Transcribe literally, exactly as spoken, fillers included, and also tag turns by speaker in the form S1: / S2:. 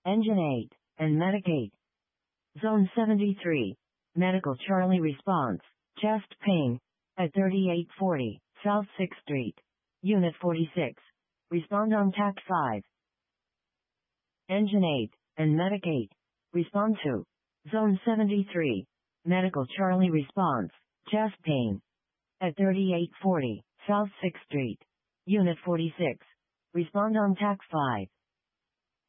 S1: Engine eight, and Medic eight. Zone seventy-three, Medical Charlie response, chest pain, at thirty-eight forty, South sixth Street. Unit forty-six. Respond on T A C five. Engine eight, and Medic eight. Respond to. Zone seventy-three, Medical Charlie response, chest pain, at thirty-eight forty, South sixth Street. Unit forty-six. Respond on T A C five.